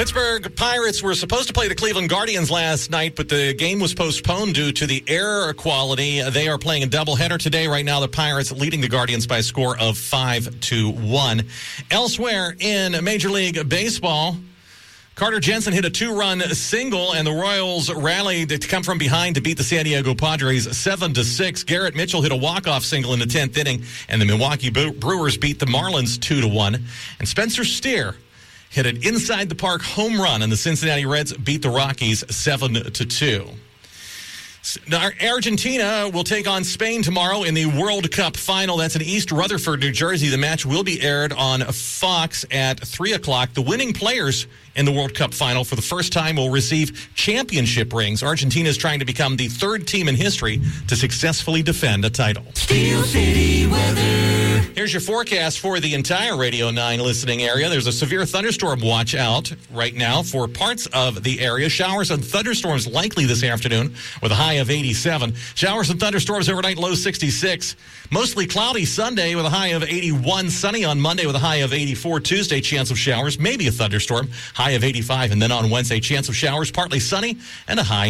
Pittsburgh Pirates were supposed to play the Cleveland Guardians last night, but the game was postponed due to the air quality. They are playing a doubleheader today. Right now, the Pirates leading the Guardians by a score of 5-1. Elsewhere in Major League Baseball, Carter Jensen hit a 2-run single, and the Royals rallied to come from behind to beat the San Diego Padres 7-6. Garrett Mitchell hit a walk-off single in the 10th inning, and the Milwaukee Brewers beat the Marlins 2-1. And Spencer Steer hit an inside-the-park home run, and the Cincinnati Reds beat the Rockies 7-2. Now, Argentina will take on Spain tomorrow in the World Cup final. That's in East Rutherford, New Jersey. The match will be aired on Fox at 3 o'clock. The winning players in the World Cup final for the first time will receive championship rings. Argentina is trying to become the third team in history to successfully defend a title. Steel City weather. Here's your forecast for the entire Radio 9 listening area. There's a severe thunderstorm watch out right now for parts of the area. Showers and thunderstorms likely this afternoon with a high of 87. Showers and thunderstorms overnight, low 66. Mostly cloudy Sunday with a high of 81. Sunny on Monday with a high of 84. Tuesday, chance of showers, maybe a thunderstorm, high of 85. And then on Wednesday, chance of showers, partly sunny and a high